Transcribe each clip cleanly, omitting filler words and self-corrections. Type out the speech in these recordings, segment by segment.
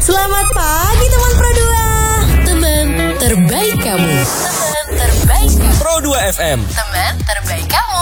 Selamat pagi teman Pro 2. Teman terbaik kamu. Teman terbaik kamu. Pro 2 FM. Teman terbaik kamu.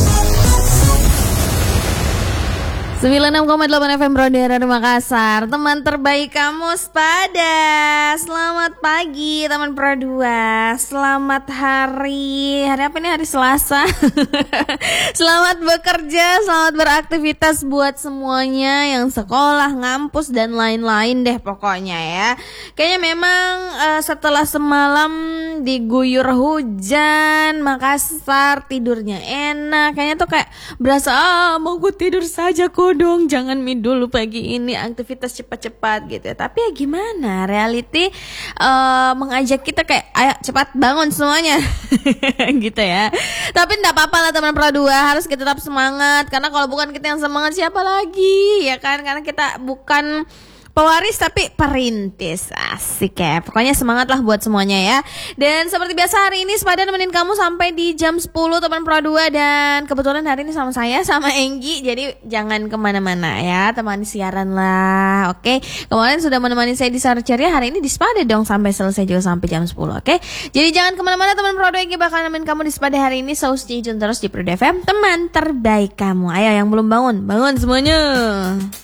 96,8 FM Pro Daerah Makassar. Teman terbaik kamu sepada. Selamat pagi teman Pro 2. Selamat hari apa ini, hari Selasa. Selamat bekerja, selamat beraktivitas buat semuanya yang sekolah, ngampus dan lain-lain deh pokoknya ya. Kayaknya memang setelah semalam diguyur hujan, Makassar tidurnya enak. Kayaknya tuh kayak berasa mau gue tidur saja dong, jangan mie dulu pagi ini, aktivitas cepat-cepat gitu ya. Tapi ya gimana, reality mengajak kita kayak ayo cepat bangun semuanya. Gitu ya. Tapi enggak apa-apa lah teman Pro 2, harus kita tetap semangat, karena kalau bukan kita yang semangat siapa lagi ya kan, karena kita bukan pewaris tapi perintis. Asik ya. Pokoknya semangat lah buat semuanya ya. Dan seperti biasa hari ini Sepada nemenin kamu sampai di jam 10 teman Pro 2. Dan kebetulan hari ini sama saya, sama Enggi. Jadi jangan kemana-mana ya, temani siaran lah. Oke. Kemarin sudah menemani saya di Sar Ceria, hari ini di Sepada dong sampai selesai juga sampai jam 10. Oke. Jadi jangan kemana-mana teman Pro 2. Enggi bakal nemenin kamu di Sepada hari ini. So stay tune terus di Pro 2 FM, teman terbaik kamu. Ayo yang belum bangun, bangun semuanya.